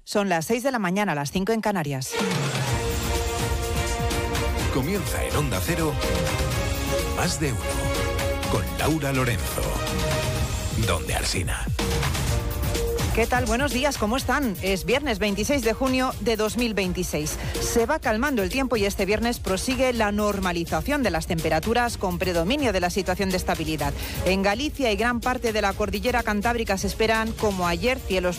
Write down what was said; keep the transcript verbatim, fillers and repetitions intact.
Son las seis de la mañana, las cinco en Canarias. Comienza en Onda Cero, Más de Uno, con Laura Lorenzo. Donde Alsina. ¿Qué tal? Buenos días, ¿cómo están? Es viernes veintiséis de junio de dos mil veintiséis. Se va calmando el tiempo y este viernes prosigue la normalización de las temperaturas con predominio de la situación de estabilidad. En Galicia y gran parte de la cordillera cantábrica se esperan, como ayer, cielos